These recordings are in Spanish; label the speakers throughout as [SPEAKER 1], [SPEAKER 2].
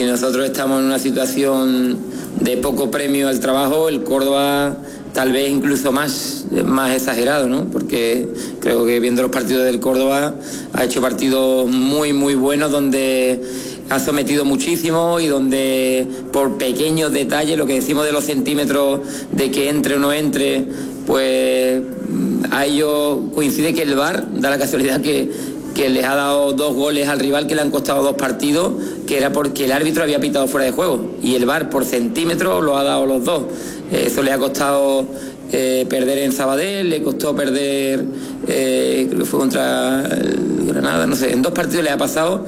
[SPEAKER 1] si nosotros estamos en una situación de poco premio al trabajo, el Córdoba tal vez incluso más exagerado, ¿no? Porque creo que viendo los partidos del Córdoba ha hecho partidos muy muy buenos donde ha sometido muchísimo y donde por pequeños detalles, lo que decimos de los centímetros de que entre o no entre, pues a ello coincide que el VAR da la casualidad que les ha dado 2 goles al rival que le han costado 2 partidos, que era porque el árbitro había pitado fuera de juego y el VAR por centímetros lo ha dado los 2. Eso le ha costado perder en Sabadell, le costó perder, creo que fue contra el Granada, no sé, en 2 partidos le ha pasado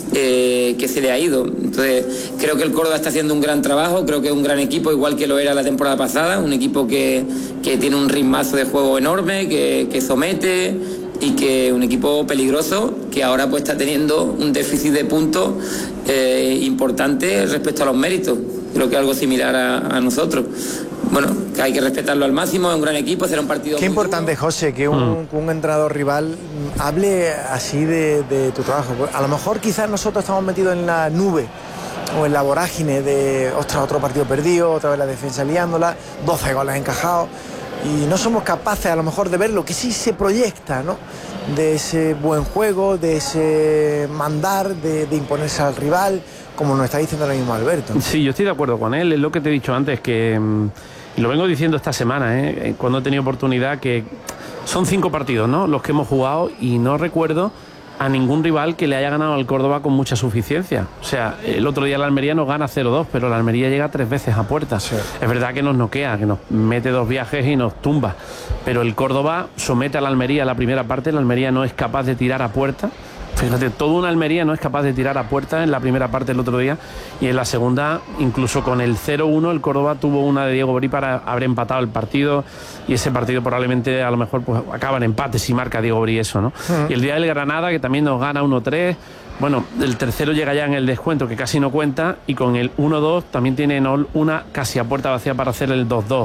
[SPEAKER 1] que se le ha ido. Entonces creo que el Córdoba está haciendo un gran trabajo, creo que es un gran equipo, igual que lo era la temporada pasada, un equipo que tiene un ritmazo de juego enorme, que somete, y que un equipo peligroso que ahora pues está teniendo un déficit de puntos importante respecto a los méritos. Creo que algo similar a nosotros. Bueno, que hay que respetarlo al máximo, es un gran equipo, será un partido.
[SPEAKER 2] Qué importante, duro. José, que un entrenador rival hable así de tu trabajo. A lo mejor quizás nosotros estamos metidos en la nube o en la vorágine de, ostras, otro partido perdido, otra vez la defensa liándola, 12 goles encajados, y no somos capaces a lo mejor de ver lo que sí se proyecta, ¿no? De ese buen juego, de ese mandar, de imponerse al rival, como nos está diciendo ahora mismo Alberto.
[SPEAKER 3] Sí, yo estoy de acuerdo con él, es lo que te he dicho antes, que y lo vengo diciendo esta semana, cuando he tenido oportunidad, que son 5 partidos, ¿no?, los que hemos jugado, y no recuerdo a ningún rival que le haya ganado al Córdoba con mucha suficiencia. O sea, el otro día la Almería nos gana 0-2, pero la Almería llega 3 veces a puerta. Sí. Es verdad que nos noquea, que nos mete 2 viajes y nos tumba, pero el Córdoba somete a la Almería la primera parte, la Almería no es capaz de tirar a puerta. Fíjate, toda una Almería no es capaz de tirar a puerta en la primera parte el otro día, y en la segunda, incluso con el 0-1, el Córdoba tuvo una de Diego Borí para haber empatado el partido, y ese partido probablemente a lo mejor pues acaba en empate si marca Diego Borí eso, ¿no? Y el día del Granada, que también nos gana 1-3, bueno, el tercero llega ya en el descuento, que casi no cuenta, y con el 1-2 también tiene una casi a puerta vacía para hacer el 2-2.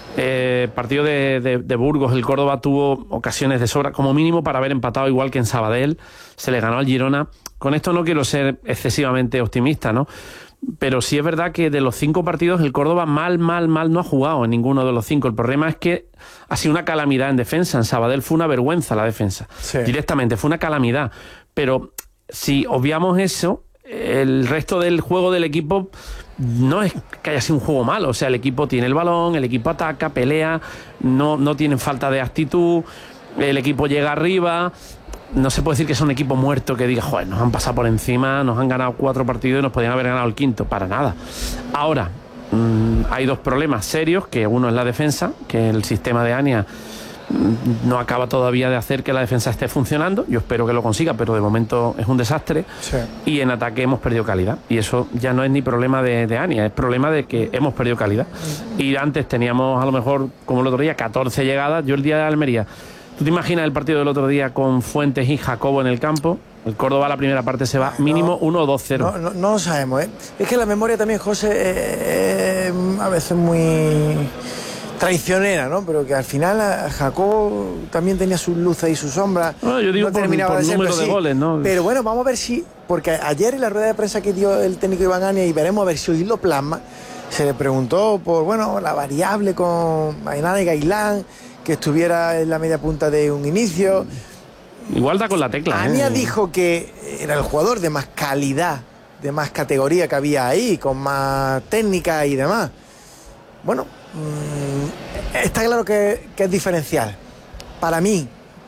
[SPEAKER 3] Partido de Burgos, el Córdoba tuvo ocasiones de sobra, como mínimo para haber empatado, igual que en Sabadell, se le ganó al Girona. Con esto no quiero ser excesivamente optimista, ¿no? Pero sí es verdad que de los 5 partidos el Córdoba mal no ha jugado en ninguno de los 5. El problema es que ha sido una calamidad en defensa. En Sabadell fue una vergüenza la defensa, sí. Directamente, fue una calamidad. Pero si obviamos eso, el resto del juego del equipo no es que haya sido un juego malo. O sea, el equipo tiene el balón, el equipo ataca, pelea, no tienen falta de actitud, el equipo llega arriba. No se puede decir que es un equipo muerto que diga, joder, nos han pasado por encima, nos han ganado 4 partidos y nos podían haber ganado el 5º, para nada. Ahora, hay 2 problemas serios, que uno es la defensa, que el sistema de Ania no acaba todavía de hacer que la defensa esté funcionando. Yo espero que lo consiga, pero de momento es un desastre. Sí. Y en ataque hemos perdido calidad, y eso ya no es ni problema de Ania, es problema de que hemos perdido calidad. Y antes teníamos a lo mejor, como el otro día, 14 llegadas. Yo el día de Almería, ¿tú te imaginas el partido del otro día con Fuentes y Jacobo en el campo? El Córdoba la primera parte se va mínimo 1-2-0. No
[SPEAKER 2] lo sabemos, ¿eh? Es que la memoria también, José, a veces muy traicionera, ¿no? Pero que al final Jacobo también tenía sus luces y sus sombras.
[SPEAKER 3] No, yo digo por número de goles, ¿no?
[SPEAKER 2] Pero bueno, vamos a ver si, porque ayer en la rueda de prensa que dio el técnico Iván Ania, y veremos a ver si hoy lo plasma, se le preguntó por, bueno, la variable con Ainada y Gailán, que estuviera en la media punta de un inicio.
[SPEAKER 3] Igual da con la tecla.
[SPEAKER 2] Ania dijo que era el jugador de más calidad, de más categoría que había ahí, con más técnica y demás. Bueno, está claro que es diferencial. Para mí,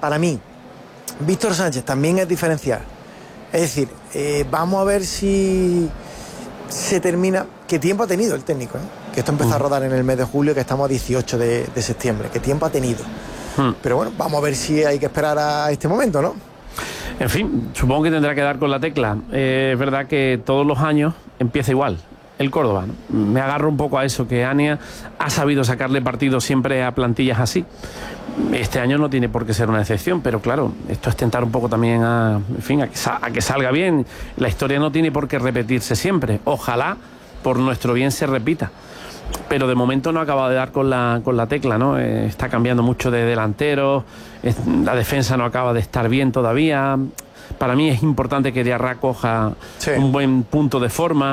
[SPEAKER 2] Víctor Sánchez también es diferencial. Es decir, vamos a ver si se termina. ¿Qué tiempo ha tenido el técnico? Que esto empezó a rodar en el mes de julio, que estamos a 18 de septiembre. ¿Qué tiempo ha tenido? Pero bueno, vamos a ver si hay que esperar a este momento, ¿no?
[SPEAKER 3] En fin, supongo que tendrá que dar con la tecla. Es verdad que todos los años empieza igual el Córdoba, ¿no? Me agarro un poco a eso, que Ania ha sabido sacarle partido siempre a plantillas así. Este año no tiene por qué ser una excepción, pero claro, esto es tentar un poco también a que salga bien. La historia no tiene por qué repetirse siempre. Ojalá por nuestro bien se repita, pero de momento no acaba de dar con la tecla, ¿no? Está cambiando mucho de delanteros, la defensa no acaba de estar bien todavía. Para mí es importante que Diarra coja un buen punto de forma.